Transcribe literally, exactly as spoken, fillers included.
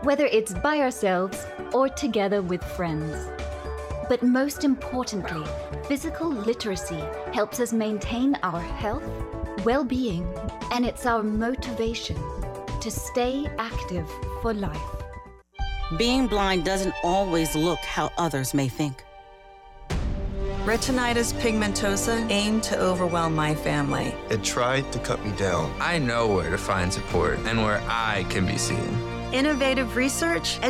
whether it's by ourselves or together with friends. But most importantly, physical literacy helps us maintain our health, well-being, and it's our motivation to stay active for life. Being blind doesn't always look how others may think. Retinitis pigmentosa aimed to overwhelm my family. It tried to cut me down. I know where to find support and where I can be seen. Innovative research,